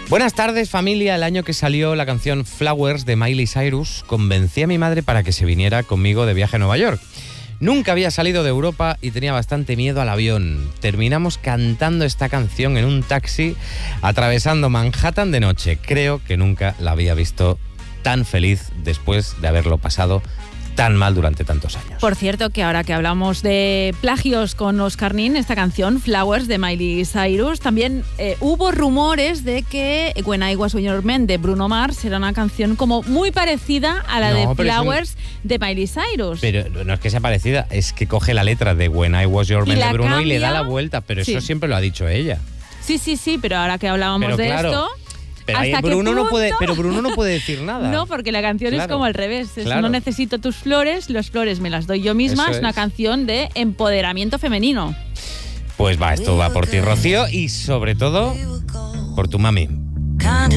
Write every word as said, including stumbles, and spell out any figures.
Buenas tardes, familia. El año que salió la canción Flowers de Miley Cyrus, convencí a mi madre para que se viniera conmigo de viaje a Nueva York. Nunca había salido de Europa y tenía bastante miedo al avión. Terminamos cantando esta canción en un taxi, atravesando Manhattan de noche. Creo que nunca la había visto tan feliz después de haberlo pasado tan mal durante tantos años. Por cierto, que ahora que hablamos de plagios con Oscar Nin, esta canción, Flowers, de Miley Cyrus, también eh, hubo rumores de que When I Was Your Man, de Bruno Mars, era una canción como muy parecida a la no, de Flowers un... de Miley Cyrus. Pero no es que sea parecida, es que coge la letra de When I Was Your Man de Bruno cambia... y le da la vuelta, pero sí. eso siempre lo ha dicho ella. Sí, sí, sí, pero ahora que hablábamos pero, de claro, esto... Pero, ahí Bruno no puede, pero Bruno no puede decir nada. No, porque la canción claro, es como al revés. Es, claro. No necesito tus flores, las flores me las doy yo misma. Eso es una es. canción de empoderamiento femenino. Pues va, esto va por ti, Rocío, y sobre todo por tu mami.